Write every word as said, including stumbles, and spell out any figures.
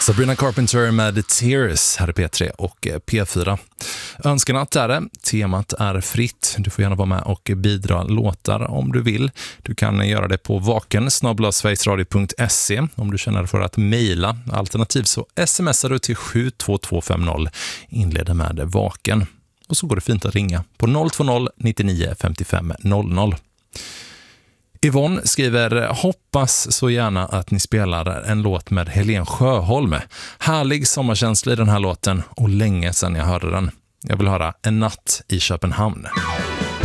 Sabrina Carpenter med Tears här i P tre och P fyra. Önskenatt är det. Temat är fritt. Du får gärna vara med och bidra låtar om du vill. Du kan göra det på vaken snabel-a sverigesradio punkt se om du känner för att mejla. Alternativt så smsar du till sju två två fem noll. Inleder med vaken. Och så går det fint att ringa på noll två noll nittionio femtiofem noll noll. Yvonne skriver: hoppas så gärna att ni spelar en låt med Helen Sjöholm. Härlig sommarkänsla i den här låten och länge sedan jag hörde den. Jag vill höra En natt i Köpenhamn.